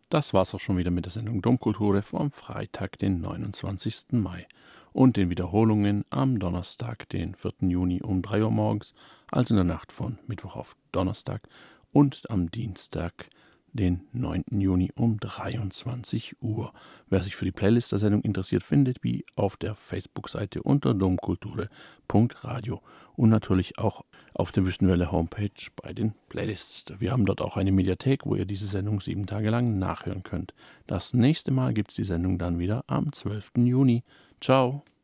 Das war's auch schon wieder mit der Sendung Domkultur vom Freitag, den 29. Mai. Und den Wiederholungen am Donnerstag, den 4. Juni um 3 Uhr morgens, also in der Nacht von Mittwoch auf Donnerstag, und am Dienstag, den 9. Juni um 23 Uhr. Wer sich für die Playlist der Sendung interessiert, findet wie auf der Facebook-Seite unter domkulture.radio und natürlich auch auf der Wüstenwelle Homepage bei den Playlists. Wir haben dort auch eine Mediathek, wo ihr diese Sendung 7 Tage lang nachhören könnt. Das nächste Mal gibt es die Sendung dann wieder am 12. Juni. Ciao!